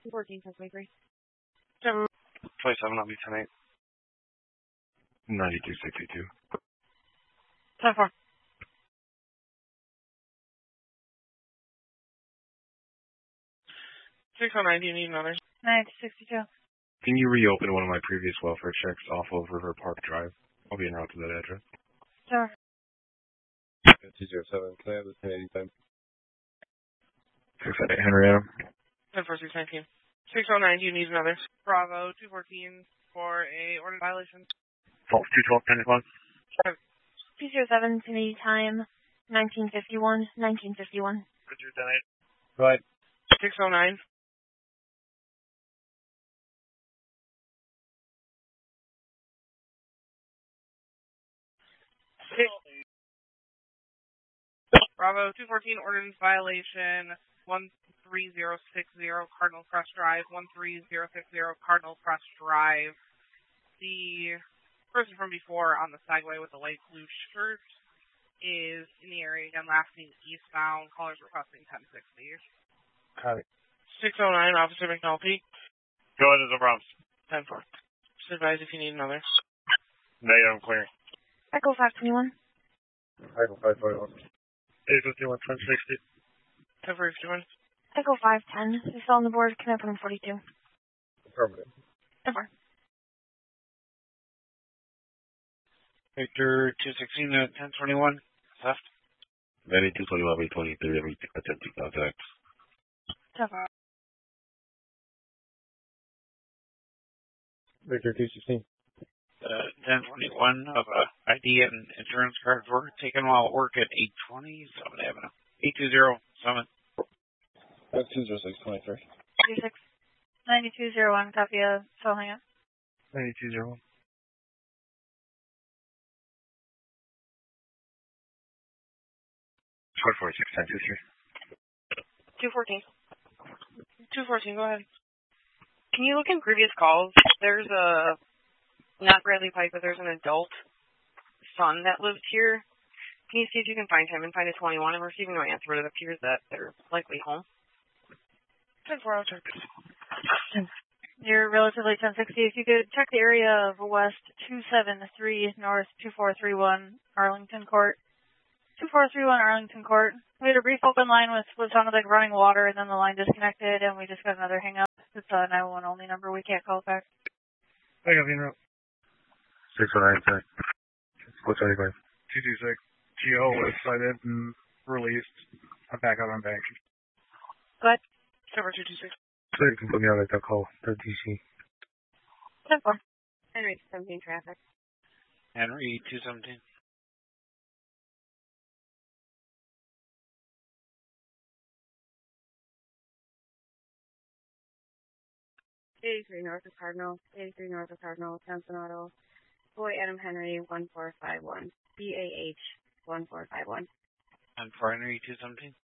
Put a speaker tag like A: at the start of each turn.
A: 14, 1023.
B: 27 on me tonight.
C: 9262.
A: 10-4.
B: 609, do you need another?
A: 9262.
C: Can you reopen one of my previous welfare checks off of River Park Drive? I'll be en route to that address.
A: Sure.
C: 207, can I have this 1080 time? 608, Henry Adam.
B: 10-4, 619. 609, do you need another? Bravo, 214 for a order violation.
C: False 212, 10 o'clock.
A: 207, 1080 time. 1951, 1951.
C: Richard 10-8. Go ahead.
B: 609. Bravo, 214, ordinance violation, 13060 Cardinal Crest Drive, 13060 Cardinal Crest Drive. The person from before on the Segway with the light blue shirt is in the area again, last seen eastbound. Callers requesting 1060.
C: Copy.
B: 609, Officer McNulty.
C: Go ahead, there's no problems.
B: 10-4. Just advise if you need another.
C: Negative, I'm clear.
A: Echo 521.
C: Echo 521. 851, 1060.
B: 10-4, 51.
A: Echo 510. We fell on the board. Connect from 42.
C: Affirmative.
A: 10-4.
B: Victor 216 at 1021. Left.
C: 9221, 823, every attempted contact.
A: 10-4.
C: Victor 216.
B: 1021 of ID and insurance cards were taken while at work at 820 Summit Avenue. 820 Summit.
C: 20623.
A: 36. 9201. Copy of phone hang up.
C: 9201. 446,
A: 214.
B: 214, go ahead.
A: Can you look in previous calls? There's a, not Bradley Pike, but there's an adult son that lives here. Can you see if you can find him and find a 21? I'm receiving no answer, but it appears that they're likely home.
B: 10-4, I'll check.
A: You're relatively 1060. If you could check the area of West 273 North 2431 Arlington Court. 2431 Arlington Court. We had a brief open line with what sounded like running water, and then the line disconnected, and we just got another hang up. It's a 911 only number. We can't call it back.
C: I got you, 609, what's 25? 226. GO was cited and released. I'm back out on bank.
A: Go ahead.
B: Cover 226.
C: So you can put me on that call, the DC.
A: 10-4. Henry 217 traffic.
B: Henry 217.
A: 83 north of Cardinal, 83 north of Cardinal, Johnson Auto, Boy Adam Henry 1451, BAH 1451.
B: And for Henry 217.